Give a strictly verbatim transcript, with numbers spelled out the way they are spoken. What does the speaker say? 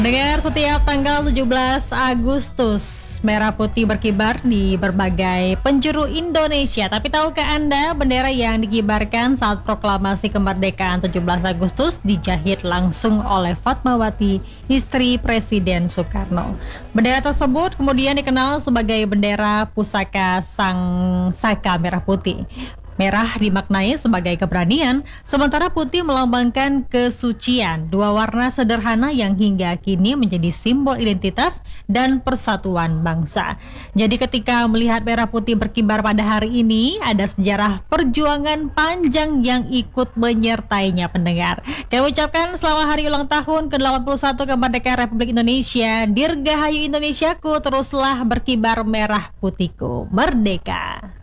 Dengar setiap tanggal tujuh belas Agustus, merah putih berkibar di berbagai penjuru Indonesia. Tapi tahukah Anda bendera yang dikibarkan saat proklamasi kemerdekaan tujuh belas Agustus dijahit langsung oleh Fatmawati, istri Presiden Soekarno. Bendera tersebut kemudian dikenal sebagai bendera pusaka Sang Saka Merah Putih. Merah dimaknai sebagai keberanian, sementara putih melambangkan kesucian, dua warna sederhana yang hingga kini menjadi simbol identitas dan persatuan bangsa. Jadi ketika melihat merah putih berkibar pada hari ini, ada sejarah perjuangan panjang yang ikut menyertainya pendengar. Kami ucapkan selamat hari ulang tahun ke delapan puluh satu kemerdekaan Republik Indonesia. Dirgahayu Indonesiaku, teruslah berkibar merah putihku. Merdeka!